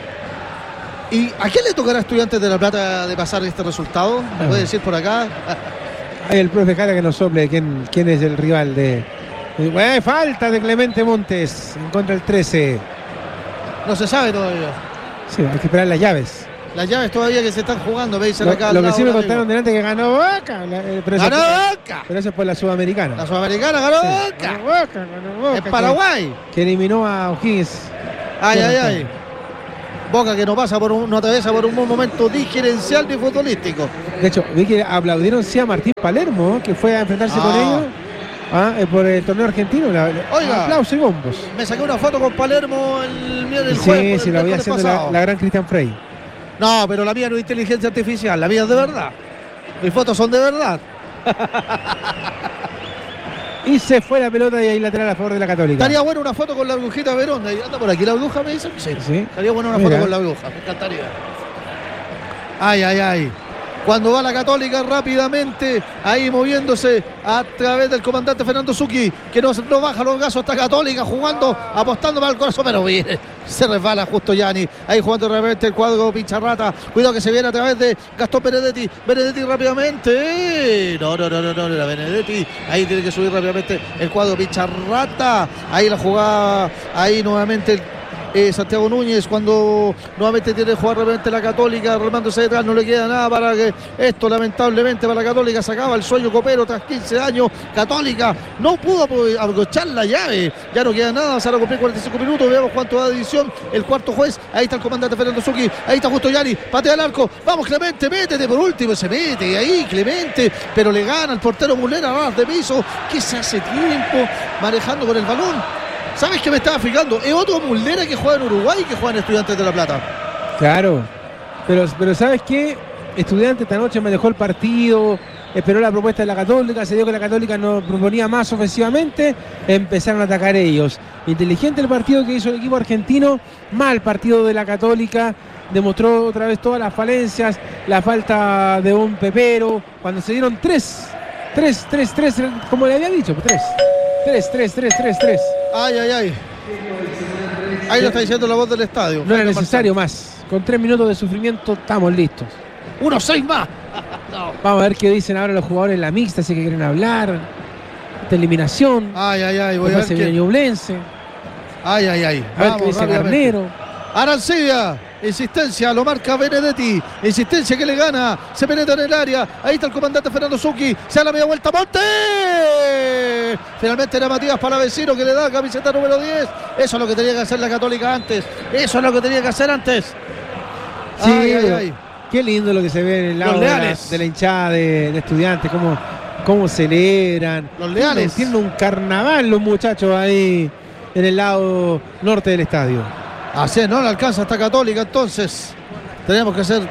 ¿Y a quién le tocará a Estudiantes de La Plata de pasar este resultado? ¿Me puede decir por acá? Hay el profe Jara que nos sople quién, quién es el rival de... de- Bueno, falta de Clemente Montes en contra del trece. No se sabe todavía. Sí, hay que esperar las llaves. Las llaves todavía que se están jugando, me dicen Lo, acá. lo al que lado, sí me amigo. contaron delante que ganó Boca. la- eh, pero eso ¡Ganó es- Boca! Pero eso es por la Sudamericana. La Sudamericana ganó Sí. Boca. Ganó Boca, ganó Boca, En que- Paraguay. Que, eliminó a O'Higgins. Ay, Bueno, ay, está. ay. Boca que no pasa por un, no atraviesa por un buen momento digerencial ni futbolístico. De hecho, vi que aplaudieron sí a Martín Palermo, que fue a enfrentarse Ah. con ellos ah, eh, por el torneo argentino. La, Oiga. aplauso y bombos. Me saqué una foto con Palermo el, el, el Sí, jueves. sí, el lo había miércoles haciendo la, pasado. la gran Cristian Frey. No, pero la mía no es inteligencia artificial, la mía es de verdad. Mis fotos son de verdad. Y se fue la pelota y ahí lateral a favor de la Católica. Estaría buena una foto con la brujita Verón. Ahí anda por aquí la bruja, me dicen. Sí. Sí. Estaría buena una Mira. foto con la bruja, me encantaría. Ay, ay, ay. Cuando va la Católica rápidamente, ahí moviéndose a través del comandante Fernando Zucchi, que no, no baja los gasos esta Católica, jugando, apostando para el corazón, pero viene, se resbala justo Gianni, ahí jugando realmente el cuadro Pincharrata, cuidado que se viene a través de Gastón Benedetti, Benedetti rápidamente, no, no, no, no, no, era Benedetti, ahí tiene que subir rápidamente el cuadro Pincharrata, ahí la jugada, ahí nuevamente el Eh, Santiago Núñez cuando nuevamente tiene que jugar realmente la Católica, remándose detrás, no le queda nada para que esto lamentablemente para la Católica se acaba el sueño copero tras quince años. Católica no pudo aprovechar la llave, ya no queda nada, se van a cumplir cuarenta y cinco minutos, veamos cuánto da de edición el cuarto juez, ahí está el comandante Fernando Zucchi, ahí está justo Gianni, patea el arco, vamos Clemente, métete por último, se mete ahí Clemente, pero le gana el portero Mulera, ras de piso, que se hace tiempo manejando con el balón. ¿Sabes qué me estaba fijando? Es otro Muldera que juega en Uruguay y que juega en Estudiantes de La Plata. Claro, pero, pero ¿sabes qué? Estudiante esta noche manejó el partido, esperó la propuesta de la Católica, se dio que la Católica no proponía más ofensivamente, empezaron a atacar ellos. Inteligente el partido que hizo el equipo argentino, mal partido de la Católica, demostró otra vez todas las falencias, la falta de un pepero, cuando se dieron tres, tres, tres, tres, como le había dicho, tres, tres, tres, tres, tres, tres. Ay, ay, ay. Ahí lo está diciendo la voz del estadio. No era Jaime necesario más, con tres minutos de sufrimiento estamos listos. Martínez. Uno, seis más. No. Vamos a ver qué dicen ahora los jugadores en la mixta, si que quieren hablar. Esta eliminación. Ay, ay, ay. Voy a Después se ver viene qué... Ñublense. Ay, ay, ay. A ver qué Vamos dice rápidamente. Garnero. Arancibia, insistencia, lo marca Benedetti, insistencia que le gana, se penetra en el área, ahí está el comandante Fernando Zucchi, se da la media vuelta, Montes, finalmente era Matías Palavecino que le da camiseta número diez, eso es lo que tenía que hacer la Católica antes, eso es lo que tenía que hacer antes. Sí, Ay, ay, pero ay. qué lindo lo que se ve en el lado Los de la, leales. de la hinchada de, de Estudiantes, cómo, cómo celebran. Los leales. Tienen, tienen un carnaval los muchachos ahí en el lado norte del estadio. Así es, no le alcanza esta Católica, entonces tenemos que hacer.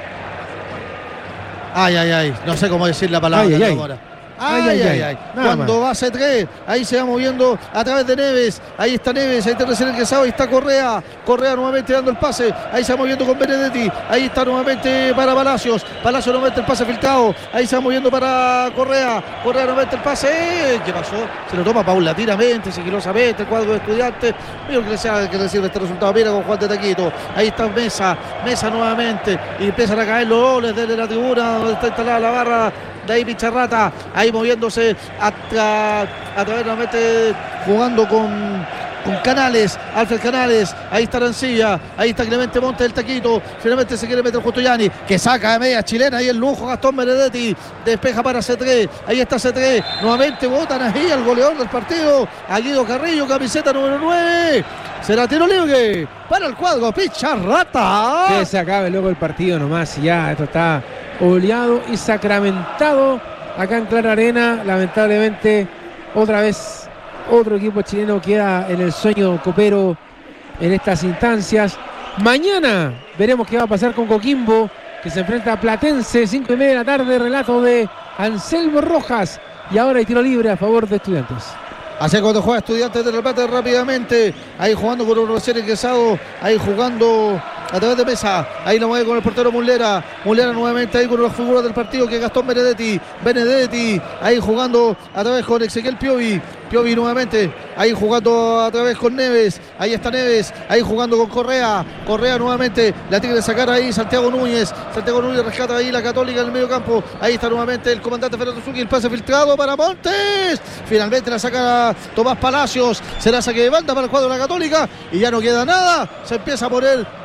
Ay, ay, ay, no sé cómo decir la palabra. Ay, ay, ay. ahora. Ay, ay, ay, ay. Nada Cuando va C tres, ahí se va moviendo a través de Neves. Ahí está Neves, ahí está recién ingresado, ahí está Correa. Correa nuevamente dando el pase. Ahí se va moviendo con Benedetti. Ahí está nuevamente para Palacios. Palacios nuevamente el pase filtrado. Ahí se va moviendo para Correa. Correa nuevamente el pase. ¿Qué pasó? Se lo toma paulatinamente, sigilosamente el cuadro de Estudiantes. Mira que le sea que recibe este resultado. Mira con Juan de Taquito. Ahí está Mesa. Mesa nuevamente. Y empiezan a caer los goles desde la tribuna donde está instalada la barra. De ahí Pincharrata, ahí moviéndose a, tra a través nuevamente jugando con, con Canales, Alfred Canales, ahí está Arancibia, ahí está Clemente Montes del Taquito, finalmente se quiere meter justo Gianni, que saca de media chilena, ahí el lujo Gastón Benedetti, despeja para C tres, ahí está C tres, nuevamente botan ahí al goleador del partido, a Guido Carrillo, camiseta número nueve, será tiro libre para el cuadro Pincharrata. Que se acabe luego el partido nomás y ya, esto está oleado y sacramentado acá en Clara Arena. Lamentablemente, otra vez, otro equipo chileno queda en el sueño copero en estas instancias. Mañana veremos qué va a pasar con Coquimbo, que se enfrenta a Platense, cinco y media de la tarde, relato de Anselmo Rojas. Y ahora hay tiro libre a favor de Estudiantes. Así cuando juega Estudiantes de La Plata rápidamente, ahí jugando con un recién ingresado, ahí jugando a través de Mesa, ahí lo mueve con el portero Mulera, Mulera nuevamente ahí con las figuras del partido que es Gastón Benedetti, Benedetti, ahí jugando a través con Ezequiel Piovi, Piovi nuevamente, ahí jugando a través con Neves, ahí está Neves, ahí jugando con Correa, Correa nuevamente, la tiene que sacar ahí Santiago Núñez, Santiago Núñez rescata ahí la Católica en el medio campo, ahí está nuevamente el comandante Fernando Zucchi, el pase filtrado para Montes, finalmente la saca Tomás Palacios, será saque de banda para el cuadro de la Católica y ya no queda nada, se empieza a poner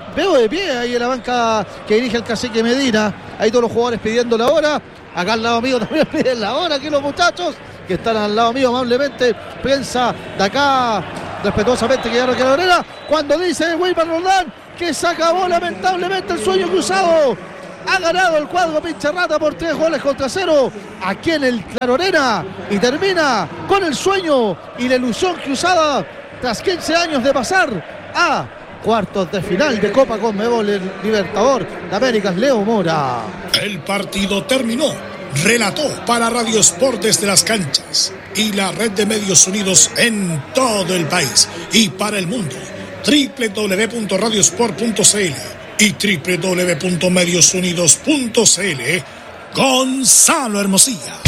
Veo de pie ahí en la banca que dirige el cacique Medina. Ahí todos los jugadores pidiendo la hora. Acá al lado mío también piden la hora. Aquí los muchachos que están al lado mío amablemente. Prensa de acá, respetuosamente, que ya no queda Lorena. Cuando dice Wilmar Roldán que se acabó lamentablemente el sueño cruzado. Ha ganado el cuadro Pincharrata por tres goles contra cero aquí en el Claro Arena. Y termina con el sueño y la ilusión cruzada tras quince años de pasar a cuartos de final de Copa Conmebol, el Libertador de Américas, Leo Mora. El partido terminó. Relató para Radio Sport desde las canchas y la red de medios unidos en todo el país y para el mundo. doble u doble u doble u punto radiosport punto c l y doble u doble u doble u punto medios unidos punto c l. Gonzalo Hermosilla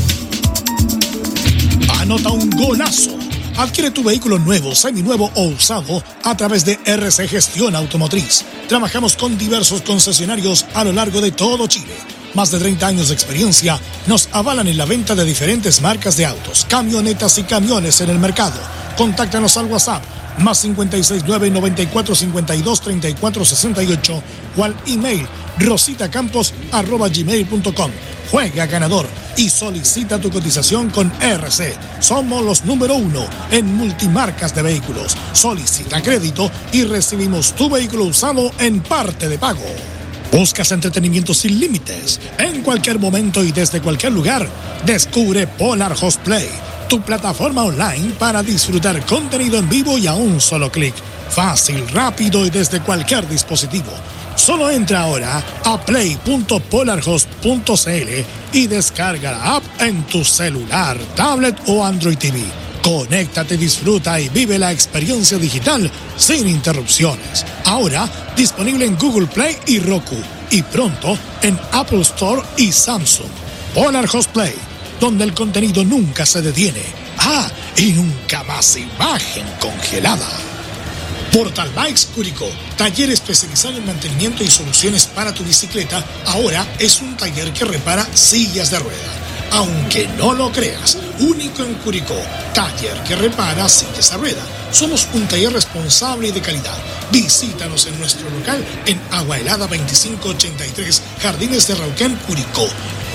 anota un golazo. Adquiere tu vehículo nuevo, seminuevo o usado a través de R C Gestión Automotriz. Trabajamos con diversos concesionarios a lo largo de todo Chile. Más de treinta años de experiencia nos avalan en la venta de diferentes marcas de autos, camionetas y camiones en el mercado. Contáctanos al WhatsApp más cincuenta y seis nueve noventa y cuatro cincuenta y dos treinta y cuatro sesenta y ocho o al email rositacampos arroba gmail punto com. Juega ganador y solicita tu cotización con R C. Somos los número uno en multimarcas de vehículos. Solicita crédito y recibimos tu vehículo usado en parte de pago. ¿Buscas entretenimiento sin límites? En cualquier momento y desde cualquier lugar, descubre Polar Host Play, tu plataforma online para disfrutar contenido en vivo y a un solo clic. Fácil, rápido y desde cualquier dispositivo. Solo entra ahora a play punto polarhost punto c l y descarga la app en tu celular, tablet o Android T V. Conéctate, disfruta y vive la experiencia digital sin interrupciones. Ahora disponible en Google Play y Roku y pronto en Apple Store y Samsung. Polar Host Play, donde el contenido nunca se detiene. Ah, y nunca más imagen congelada. Portal Bikes Curicó, taller especializado en mantenimiento y soluciones para tu bicicleta, ahora es un taller que repara sillas de rueda. Aunque no lo creas, único en Curicó, taller que repara sillas de rueda. Somos un taller responsable y de calidad. Visítanos en nuestro local en Agua Helada veinticinco ochenta y tres, Jardines de Rauquén, Curicó.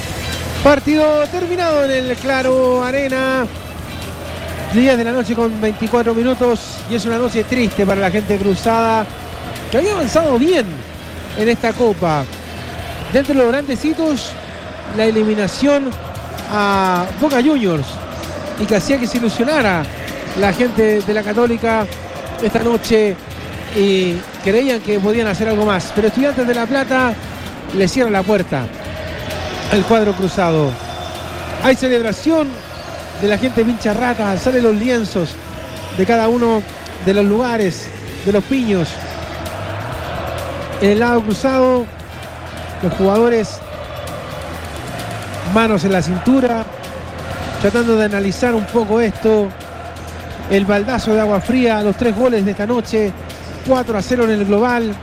Partido terminado en el Claro Arena. diez de la noche con veinticuatro minutos y es una noche triste para la gente cruzada que había avanzado bien en esta Copa. Dentro de los grandes hitos, la eliminación a Boca Juniors y que hacía que se ilusionara la gente de la Católica esta noche y creían que podían hacer algo más. Pero Estudiantes de La Plata le cierra la puerta al cuadro cruzado. Hay celebración de la gente Pincharrata, salen los lienzos de cada uno de los lugares, de los piños. En el lado cruzado, los jugadores, manos en la cintura, tratando de analizar un poco esto. El baldazo de agua fría, los tres goles de esta noche, cuatro a cero en el global.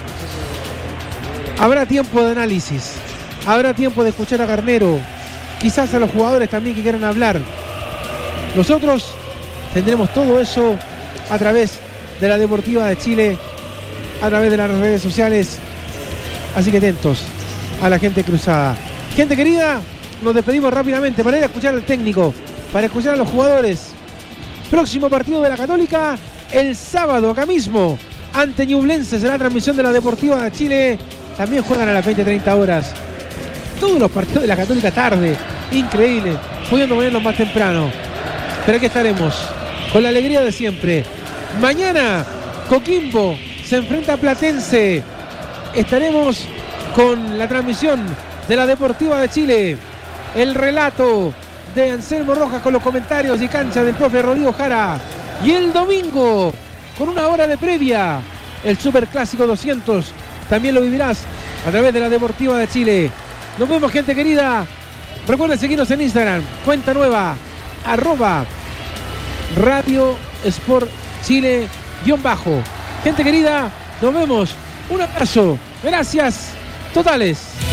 Habrá tiempo de análisis, habrá tiempo de escuchar a Garnero, quizás a los jugadores también que quieran hablar. Nosotros tendremos todo eso a través de la Deportiva de Chile, a través de las redes sociales. Así que atentos a la gente cruzada. Gente querida, nos despedimos rápidamente para ir a escuchar al técnico, para escuchar a los jugadores. Próximo partido de la Católica el sábado, acá mismo, ante Ñublense. Será la transmisión de la Deportiva de Chile. También juegan a las veinte treinta horas. Todos los partidos de la Católica tarde. Increíble, pudiendo ponerlos más temprano. Pero aquí estaremos, con la alegría de siempre. Mañana, Coquimbo se enfrenta a Platense. Estaremos con la transmisión de la Deportiva de Chile. El relato de Anselmo Rojas con los comentarios y cancha del profe Rodrigo Jara. Y el domingo, con una hora de previa, el Superclásico doscientos. También lo vivirás a través de la Deportiva de Chile. Nos vemos, gente querida. Recuerden seguirnos en Instagram, cuenta nueva, arroba Radio Sport Chile guión bajo. Gente querida, nos vemos. Un abrazo. Gracias totales.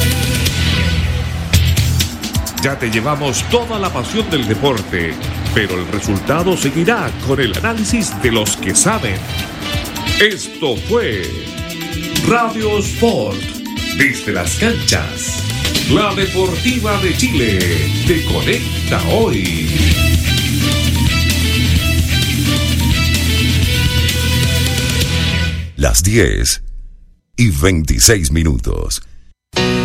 Ya te llevamos toda la pasión del deporte, pero el resultado seguirá con el análisis de los que saben. Esto fue Radio Sport, desde las canchas. La Deportiva de Chile te conecta hoy. Las diez y veintiséis minutos.